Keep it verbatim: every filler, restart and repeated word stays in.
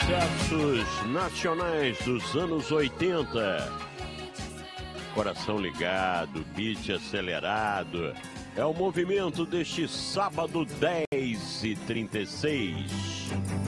Sucessos nacionais dos anos oitenta. Coração ligado, beat acelerado. É o movimento deste sábado dez e trinta e seis.